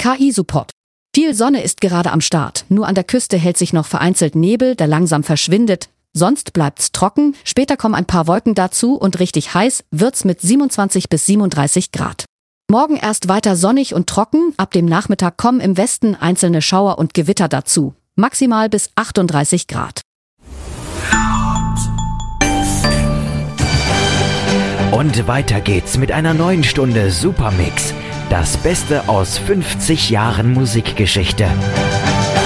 KI-Support. Viel Sonne ist gerade am Start. Nur an der Küste hält sich noch vereinzelt Nebel, der langsam verschwindet. Sonst bleibt's trocken, später kommen ein paar Wolken dazu und richtig heiß wird's mit 27 bis 37 Grad. Morgen erst weiter sonnig und trocken, ab dem Nachmittag kommen im Westen einzelne Schauer und Gewitter dazu. Maximal bis 38 Grad. Und weiter geht's mit einer neuen Stunde Supermix. Das Beste aus 50 Jahren Musikgeschichte.